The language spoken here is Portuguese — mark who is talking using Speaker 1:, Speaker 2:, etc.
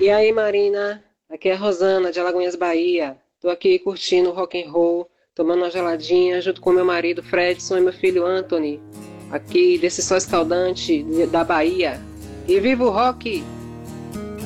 Speaker 1: E aí, Marina? Aqui é a Rosana, de Alagoinhas, Bahia. Tô aqui curtindo o rock and roll, tomando uma geladinha, junto com meu marido Fredson e meu filho Anthony, aqui desse sol escaldante da Bahia. E viva o rock!